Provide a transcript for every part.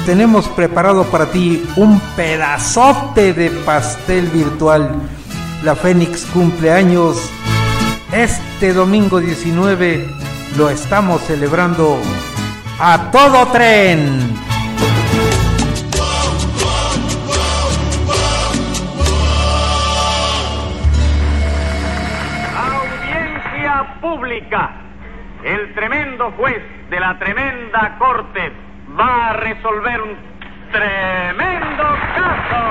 tenemos preparado para ti un pedazote de pastel virtual. La Fénix cumple años este domingo 19, lo estamos celebrando a todo tren. Audiencia pública. El tremendo juez de la tremenda corte va a resolver un tremendo caso.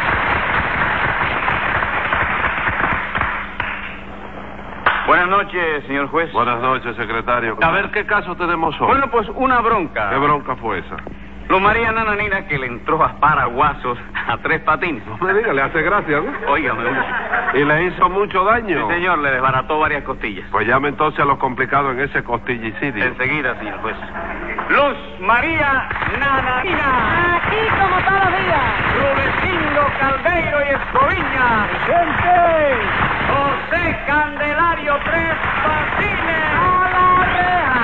Buenas noches, señor juez. Buenas noches, secretario. A ver, ¿qué caso tenemos hoy? Bueno, pues una bronca. ¿Qué bronca fue esa? Lo María Nananina que le entró a paraguasos a Tres Patines. No me diga, le hace gracia, ¿no? Óigame. ¿Y le hizo mucho daño? Sí, señor, le desbarató varias costillas. Pues llame entonces a los complicados en ese costillicidio. Enseguida, señor juez. Luz María Nananina. Aquí como todos los días. Rudecindo Caldeiro y Escoviña. ¡Gente! José Candelario Tres Patines. ¡A la reja!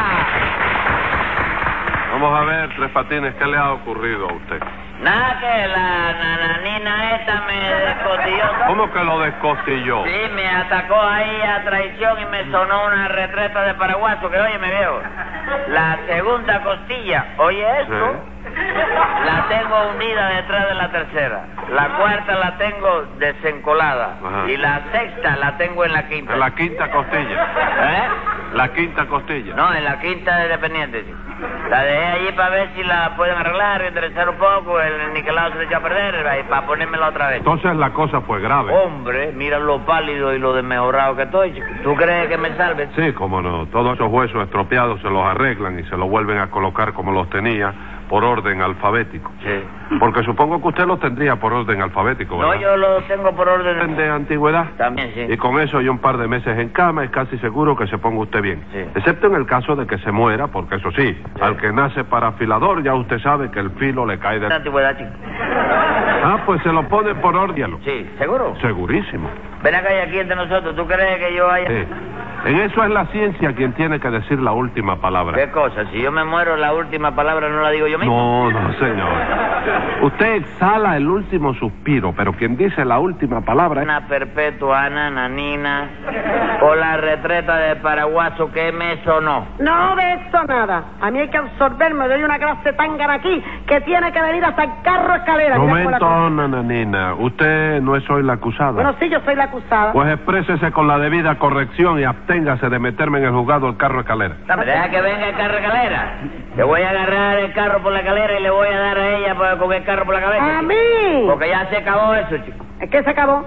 Vamos a ver, Tres Patines, ¿qué le ha ocurrido a usted? Nada, que la nananina esta me descostilló. ¿Cómo que lo descostilló? Sí, me atacó ahí a traición y me sonó una retreta de paraguaso, que oye, me veo. La segunda costilla, oye esto, la tengo hundida detrás de la tercera. La cuarta la tengo desencolada. Ajá. Y la sexta la tengo en la quinta. En la quinta costilla. ¿Eh? La quinta costilla. No, en la quinta de dependiente, sí. La dejé allí para ver si la pueden arreglar, enderezar un poco, el niquelado se le echó a perder, y para ponérmela otra vez. Entonces la cosa fue grave. Hombre, mira lo pálido y lo desmejorado que estoy, chico. ¿Tú crees que me salve? Sí, cómo no. Todos esos huesos estropeados se los arreglan y se los vuelven a colocar como los tenía, por orden alfabético. Sí. Porque supongo que usted los tendría por orden alfabético, ¿verdad? No, yo lo tengo por orden De antigüedad. También, sí. Y con eso y un par de meses en cama es casi seguro que se ponga usted bien. Sí. Excepto en el caso de que se muera, porque eso sí, al que nace para afilador ya usted sabe que el filo le cae de... La antigüedad, chico. Ah, pues se lo pone por orden. Sí, ¿seguro? Segurísimo. Ven acá y aquí entre nosotros, ¿tú crees que yo haya...? Sí. En eso es la ciencia quien tiene que decir la última palabra. ¿Qué cosa? Si yo me muero, la última palabra no la digo yo mismo. No, señor. Usted exhala el último suspiro, pero quien dice la última palabra es... Una perpetua nananina o la retreta de paraguaso que me sonó. No de eso nada. A mí hay que absorberme. Doy una clase tángana aquí que tiene que venir hasta el carro escalera. Mira cómo la Momento, nananina. Usted no es hoy la acusada. Bueno, sí, yo soy la acusada. Pues exprésese con la debida corrección y absténgase de meterme en el juzgado el carro escalera. Deja que venga el carro escalera. Le voy a agarrar el carro por la escalera y le voy a dar a ella con el carro por la cabeza. ¿A chico. mí? Porque ya se acabó eso, chico. ¿Es que se acabó?